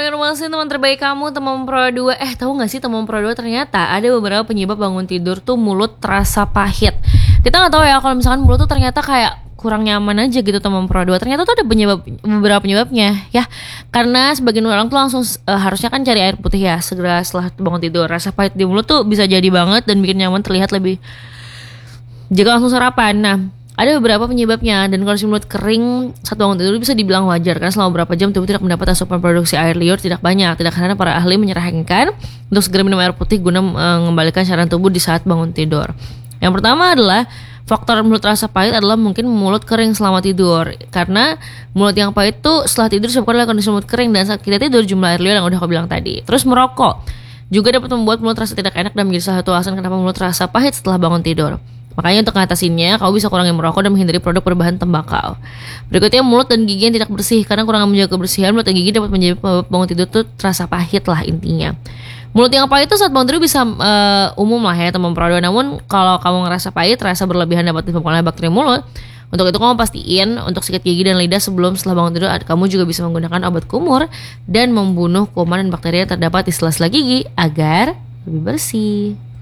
Informasi teman terbaik kamu, Temom Pro 2. Tahu gak sih Temom Pro 2 ternyata ada beberapa penyebab bangun tidur tuh mulut terasa pahit. Kita gak tahu ya kalau misalkan mulut tuh ternyata kayak kurang nyaman aja gitu Temom Pro 2. Ternyata tuh ada beberapa penyebabnya ya. Karena sebagian orang tuh langsung harusnya kan cari air putih ya segera setelah bangun tidur. Rasa pahit di mulut tuh bisa jadi banget dan bikin nyaman terlihat lebih jika langsung sarapan. Nah, ada beberapa penyebabnya, dan kondisi mulut kering saat bangun tidur bisa dibilang wajar karena selama beberapa jam tubuh tidak mendapat asupan produksi air liur tidak banyak. Tidak karena para ahli menyarankan untuk segera minum air putih guna mengembalikan cairan tubuh di saat bangun tidur. Yang pertama adalah faktor mulut rasa pahit adalah mungkin mulut kering selama tidur. Karena mulut yang pahit tuh setelah tidur disebabkan oleh kondisi mulut kering dan saat kita tidur jumlah air liur yang udah aku bilang tadi. Terus merokok juga dapat membuat mulut rasa tidak enak dan menjadi salah satu alasan kenapa mulut rasa pahit setelah bangun tidur. Makanya untuk ngatasinnya, kamu bisa kurangi merokok dan menghindari produk berbahan tembakau. Berikutnya, mulut dan gigi yang tidak bersih. Karena kurang menjaga kebersihan, mulut dan gigi dapat menjadi penyebab bangun tidur tuh terasa pahit lah intinya. Mulut yang pahit itu saat bangun tidur bisa umum lah ya teman Pro 2. Namun kalau kamu ngerasa pahit, rasa berlebihan dapat disebabkan oleh bakteri mulut. Untuk itu kamu pastiin untuk sikat gigi dan lidah sebelum setelah bangun tidur. Kamu juga bisa menggunakan obat kumur dan membunuh kuman dan bakteri yang terdapat di sela-sela gigi agar lebih bersih.